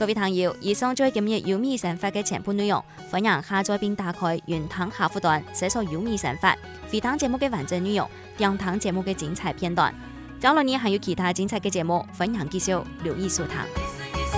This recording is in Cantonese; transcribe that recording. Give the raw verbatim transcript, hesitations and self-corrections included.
各位朋友，以上就係今日有米生活嘅全部內容，歡迎下載並打開雲端客戶端，搜索有米生活，回聽節目嘅完整內容，聽節目嘅精彩片段。將來呢還有其他精彩嘅節目，歡迎繼續留意收聽。